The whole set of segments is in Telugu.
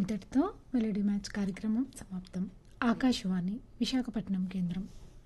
ఇంతటితో మెలోడీ మ్యాచ్ కార్యక్రమం సమాప్తం. ఆకాశవాణి విశాఖపట్నం కేంద్రం.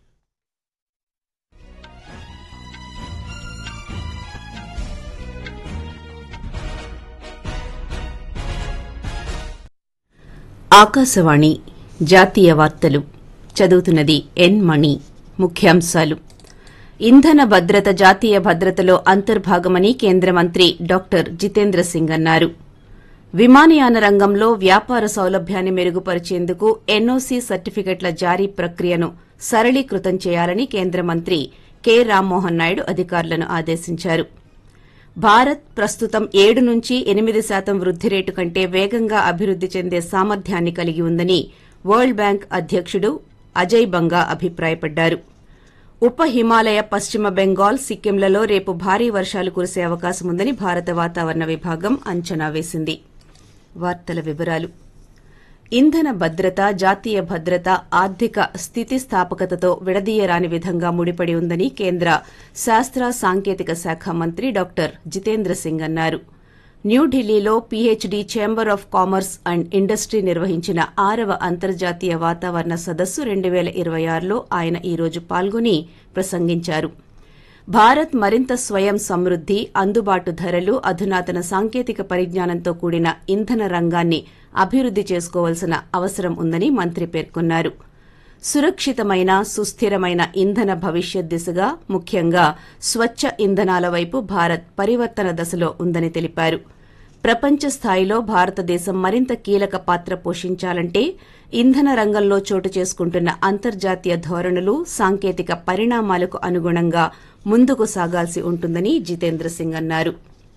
ఆకాశవాణి జాతీయ వార్తలు చదువుతున్నది ఎన్ మణి. ముఖ్యాంశాలు: ఇంధన భద్రత జాతీయ భద్రతలో అంతర్భాగమని కేంద్ర మంత్రి డాక్టర్ జితేంద్ర సింగ్ అన్నారు. విమానయాన రంగంలో వ్యాపార సౌలభ్యాన్ని మెరుగుపరిచేందుకు ఎన్ఓసీ సర్టిఫికెట్ల జారీ ప్రక్రియను సరళీకృతం చేయాలని కేంద్ర మంత్రి కె రామ్మోహన్ నాయుడు అధికారులను ఆదేశించారు. భారత్ ప్రస్తుతం 7 నుంచి 8% వృద్ది రేటు కంటే వేగంగా అభివృద్ది చెందే సామర్థ్యాన్ని కలిగి ఉందని వరల్డ్ బ్యాంక్ అధ్యకుడు అజయ్ బంగా అభిప్రాయపడ్డారు. ఉప హిమాలయ, పశ్చిమ బెంగాల్, సిక్కింలలో రేపు భారీ వర్షాలు కురిసే అవకాశముందని భారత వాతావరణ విభాగం అంచనా వేసింది. వార్తల వివరాలు: ఇంధన భద్రత జాతీయ భద్రత, ఆర్థిక స్థితిస్థాపకతతో విడదీయరాని విధంగా ముడిపడి ఉందని కేంద్ర శాస్త్ర సాంకేతిక శాఖ మంత్రి డాక్టర్ జితేంద్ర సింగ్ అన్నారు. న్యూఢిల్లీలో PhD chamber of commerce and industry నిర్వహించిన 6వ అంతర్జాతీయ వాతావరణ సదస్సు 2026లో ఆయన ఈ రోజు పాల్గొని ప్రసంగించారు. భారత్ మరింత స్వయం సమృద్ది, అందుబాటు ధరలు, అధునాతన సాంకేతిక పరిజ్ఞానంతో కూడిన ఇంధన రంగాన్ని అభివృద్ది చేసుకోవాల్సిన అవసరం ఉందని మంత్రి పేర్కొన్నారు. సురక్షితమైన, సుస్థిరమైన ఇంధన భవిష్యత్ దిశగా ముఖ్యంగా స్వచ్ఛ ఇంధనాల వైపు భారత్ పరివర్తన దశలో ఉందని తెలిపారు. ప్రపంచ స్థాయిలో భారతదేశం మరింత కీలక పాత్ర పోషించాలంటే ఇంధన రంగంలో చోటు చేసుకుంటున్న అంతర్జాతీయ ధోరణులు, సాంకేతిక పరిణామాలకు అనుగుణంగా ముందుకు సాగాల్సి ఉంటుందని జితేంద్ర సింగ్ అన్నారు.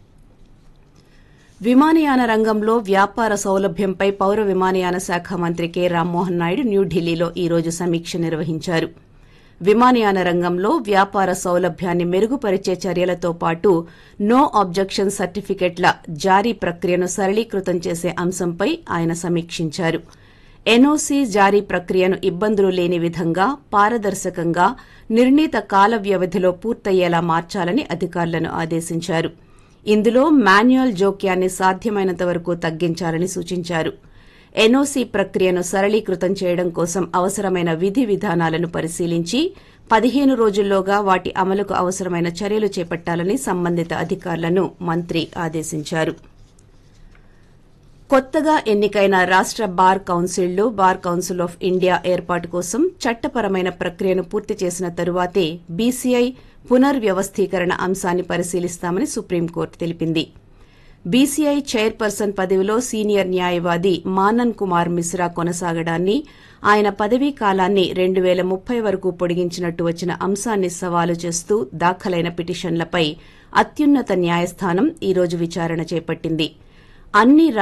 విమానయాన రంగంలో వ్యాపార సౌలభ్యంపై పౌర విమానయాన శాఖ మంత్రి కె రామ్మోహన్ నాయుడు న్యూఢిల్లీలో ఈ రోజు సమీక్ష నిర్వహించారు. విమానయాన రంగంలో వ్యాపార సౌలభ్యాన్ని మెరుగుపరిచే చర్యలతో పాటు నో అబ్జెక్షన్ సర్టిఫికెట్ల జారీ ప్రక్రియను సరళీకృతం చేసే అంశంపై ఆయన సమీక్షించారు. ఎన్ఓసీ జారీ ప్రక్రియను ఇబ్బందులు లేని విధంగా, పారదర్శకంగా, నిర్ణీత కాల వ్యవధిలో పూర్తయ్యేలా మార్చాలని అధికారులను ఆదేశించారు. ఇందులో మాన్యువల్ జోక్యాన్ని సాధ్యమైనంత వరకు తగ్గించాలని సూచించారు. ఎన్ఓసీ ప్రక్రియను సరళీకృతం చేయడం కోసం అవసరమైన విధి విధానాలను పరిశీలించి 15 రోజుల్లోగా వాటి అమలుకు అవసరమైన చర్యలు చేపట్టాలని సంబంధిత అధికారులను మంత్రి ఆదేశించారు. కొత్తగా ఎన్నికైన రాష్ట bar కౌన్సిళ్లు, bar council of India ఏర్పాటు కోసం చట్టపరమైన ప్రక్రియను పూర్తి చేసిన తరువాతే బీసీఐ పునర్వ్యవస్థీకరణ అంశాన్ని పరిశీలిస్తామని సుప్రీంకోర్టు తెలిపింది. బీసీఐ చైర్పర్సన్ పదవిలో సీనియర్ న్యాయవాది మానన్ కుమార్ మిశ్రా కొనసాగడాన్ని, ఆయన పదవీ కాలాన్ని 2030 వరకు పొడిగించినట్టు వచ్చిన అంశాన్ని సవాలు చేస్తూ దాఖలైన పిటిషన్లపై అత్యున్నత న్యాయస్థానం ఈ రోజు విచారణ చేపట్టింది. అన్ని